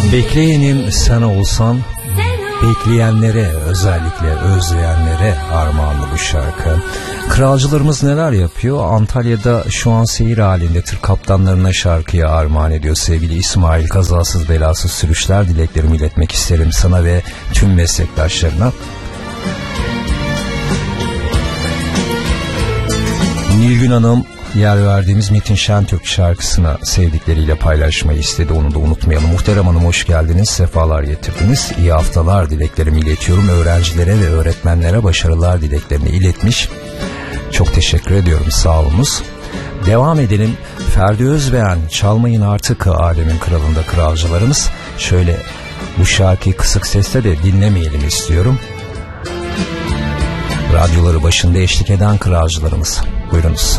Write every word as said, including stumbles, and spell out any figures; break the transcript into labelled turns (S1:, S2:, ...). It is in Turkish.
S1: Bekleyenim sen olsan, bekleyenlere, özellikle özleyenlere armağanlı bu şarkı. Kralcılarımız neler yapıyor? Antalya'da şu an seyir halinde tır kaptanlarına şarkıya armağan ediyor. Sevgili İsmail, kazasız belasız sürüşler dileklerimi iletmek isterim sana ve tüm meslektaşlarına. Nilgün Hanım yer verdiğimiz Metin Şentürk şarkısını sevdikleriyle paylaşmayı istedi. Onu da unutmayalım. Muhterem Hanım, hoş geldiniz. Sefalar getirdiniz. İyi haftalar dileklerimi iletiyorum. Öğrencilere ve öğretmenlere başarılar dileklerini iletmiş. Çok teşekkür ediyorum. Sağ olunuz. Devam edelim. Ferdi Özbeğen, çalmayın artık alemin kralında kralcılarımız. Şöyle bu şarkıyı kısık sesle de dinlemeyelim istiyorum. Radyoları başında eşlik eden kralcılarımız. Buyurunuz.